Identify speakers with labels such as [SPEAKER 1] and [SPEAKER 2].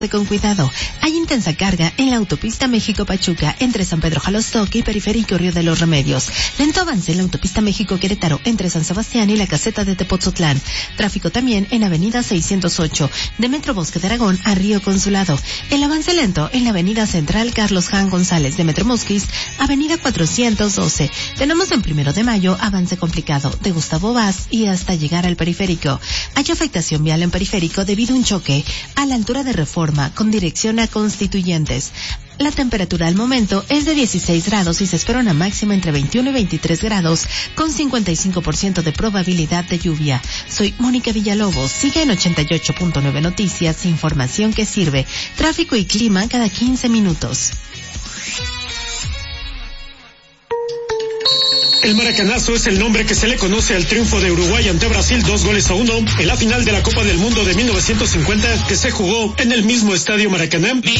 [SPEAKER 1] con cuidado. Hay intensa carga en la autopista México-Pachuca entre San Pedro Jalostoc y Periférico Río de los Remedios. Lento avance en la autopista México-Querétaro entre San Sebastián y la caseta de Tepotzotlán. Tráfico también en avenida 608 de Metro Bosque de Aragón a Río Consulado. El avance lento en la avenida Central Carlos Jan González de Metro Mosquis, avenida 412. Tenemos en 1 de Mayo avance complicado de Gustavo Vaz y hasta llegar al Periférico. Hay afectación vial en Periférico debido a un choque a la altura de Reforma con dirección a Constituyentes. La temperatura al momento es de 16 grados y se espera una máxima entre 21 y 23 grados con 55% de probabilidad de lluvia. Soy Mónica Villalobos. Sigue en 88.9 Noticias, información que sirve. Tráfico y clima cada 15 minutos.
[SPEAKER 2] El Maracanazo es el nombre que se le conoce al triunfo de Uruguay ante Brasil 2-1 en la final de la Copa del Mundo de 1950 que se jugó en el mismo estadio Maracaná.